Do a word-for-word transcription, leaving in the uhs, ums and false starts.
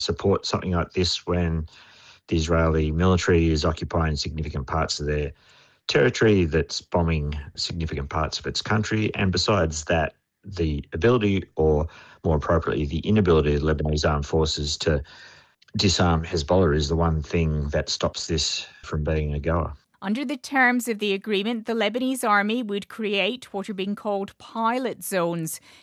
support something like this when the Israeli military is occupying significant parts of their territory, that's bombing significant parts of its country. And besides that, the ability, or more appropriately, the inability of the Lebanese armed forces to disarm Hezbollah is the one thing that stops this from being a goer. Under the terms of the agreement, the Lebanese army would create what are being called pilot zones